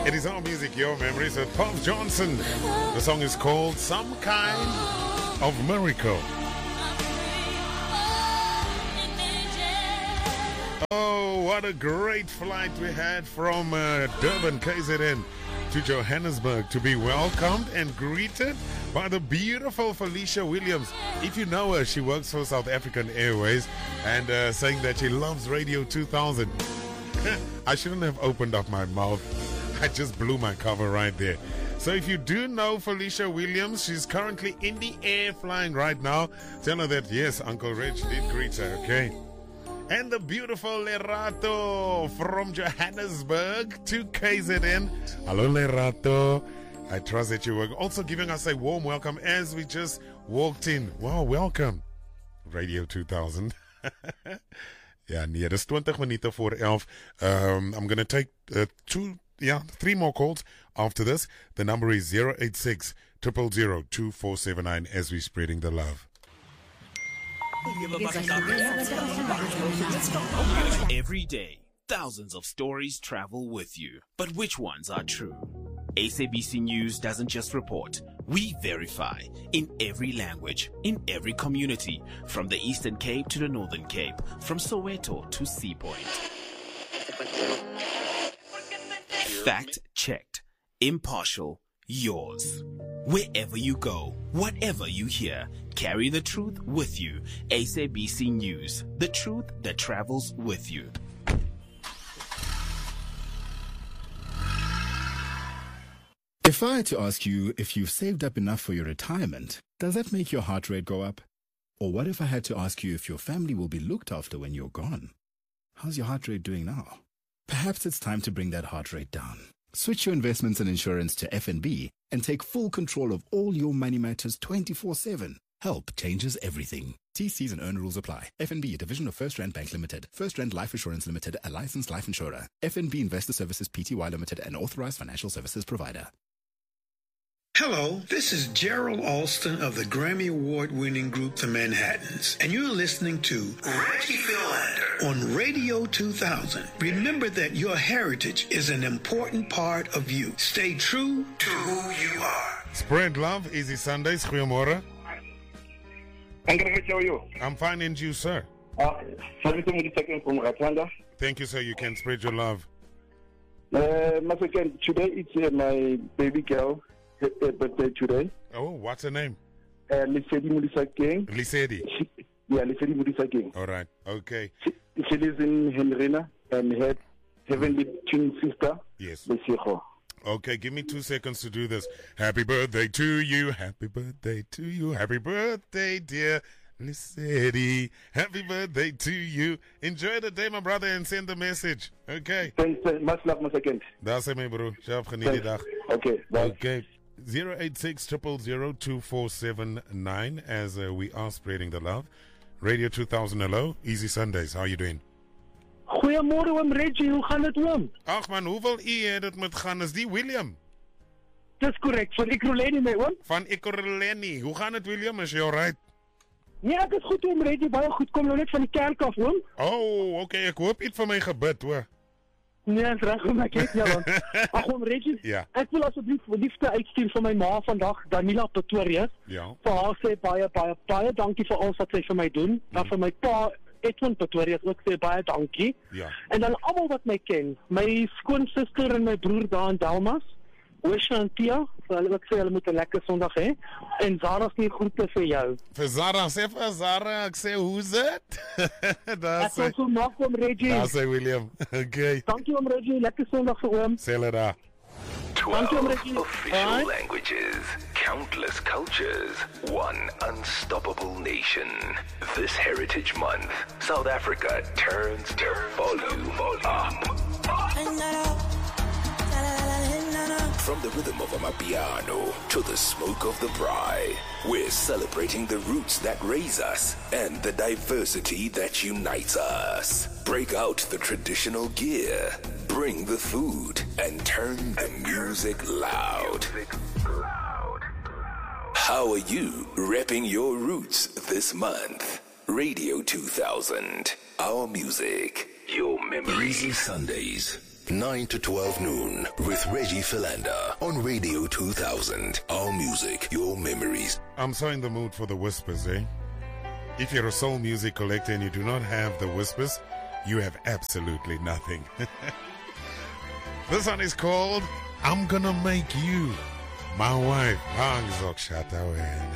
It is our music, your memories with Puff Johnson. The song is called Some Kind of Miracle. Oh, what a great flight we had from Durban, KZN to Johannesburg to be welcomed and greeted by the beautiful Felicia Williams. If you know her, she works for South African Airways and saying that she loves Radio 2000. I shouldn't have opened up my mouth. I just blew my cover right there. So if you do know Felicia Williams, she's currently in the air flying right now. Tell her that, yes, Uncle Rich did greet her, okay? And the beautiful Lerato from Johannesburg to KZN. Hello, Lerato. I trust that you were also giving us a warm welcome as we just walked in. Wow, welcome. Radio 2000. Ja, nee, dis 20 minute voor 11. I'm going to take 3 more calls after this. The number is 086 000 2479 as we're spreading the love. Every day, thousands of stories travel with you. But which ones are true? SABC News doesn't just report. We verify in every language, in every community, from the Eastern Cape to the Northern Cape, from Soweto to Sea Point. Fact checked, impartial, yours. Wherever you go, whatever you hear, carry the truth with you. SABC News, the truth that travels with you. If I had to ask you if you've saved up enough for your retirement, does that make your heart rate go up? Or what if I had to ask you if your family will be looked after when you're gone? How's your heart rate doing now? Perhaps it's time to bring that heart rate down. Switch your investments and insurance to FNB and take full control of all your money matters 24/7. Help changes everything. TCs and earn rules apply. FNB, a division of First Rand Bank Limited. First Rand Life Assurance Limited, a licensed life insurer. FNB Investor Services Pty Limited, an authorized financial services provider. Hello, this is Gerald Alston of the Grammy Award-winning group The Manhattans, and you're listening to Reggie Philander on Radio 2000. Remember that your heritage is an important part of you. Stay true to who you are. Spread love, Easy Sundays. Goeiemorgen. How are you? I'm fine, and you, sir? From Rwanda. Thank you, sir. You can spread your love. Today it's my baby girl. Birthday today. Oh, what's her name? Lisedi Mudisa King. Lisedi? Yeah, Lisedi Mudisa King. All right, okay. She lives in Henrina and her heavenly twin sister. Yes. Besigo. Okay, give me 2 seconds to do this. Happy birthday to you. Happy birthday to you. Happy birthday, dear Lisedi. Happy birthday to you. Enjoy the day, my brother, and send the message. Okay. Thanks. Much love, my second. Daar is my bro. Sharp geniet die dag. Okay, bye. Okay. 086 000 2479 as we are spreading the love. Radio 2000, hello. Easy Sundays, how are you doing? Goeiemorgen, oom Reggie. Hoe gaan het, oom? Ach man, hoeveel u het met gaan? Is die William? Dis correct. Van Ikroleni, my oom. Van Ikroleni. Hoe gaan het, William? Is jy alright? Ja, het is goed, oom Reggie. Baie goed. Kom nou net van die kerk af, oom. Oh, okay. Ek hoop iets vir my gebid, hoor. Nee, is reg, oom. Ek het jou, oom. Ag, oom Reggie. Ja. Ek wil asseblief liefde uitstuur vir my ma vandag, Danila Pretorius. Ja. Vir haar sê baie dankie vir alles wat sy vir my doen. Dan vir my pa Edwin Pretorius ook sê baie dankie. Ja. En dan almal wat my ken, my skoonsister en my broer daar in Delmas, Oosha en Tia, hulle ook sê hulle moet 'n lekker Sondag hê. En Zara se groete vir jou. Vir Zara, sê vir Zara, ek sê hoe's it? Ek sê so maak oom Reggie. Daar sê William. Okay. Dankie oom Reggie, lekker Sondag vir oom. Sê hulle daar. 12 official languages, countless cultures, one unstoppable nation. This Heritage Month, South Africa turns the volume up. From the rhythm of Amapiano to the smoke of the braai, we're celebrating the roots that raise us and the diversity that unites us. Break out the traditional gear, bring the food, and turn the music loud. How are you repping your roots this month? Radio 2000, our music, your memories. Easy Sundays. 9 to 12 noon with Reggie Philander on Radio 2000. Our music, your memories. I'm so in the mood for the Whispers, eh? If you're a soul music collector and you do not have the Whispers, you have absolutely nothing. This one is called I'm Gonna Make You My Wife.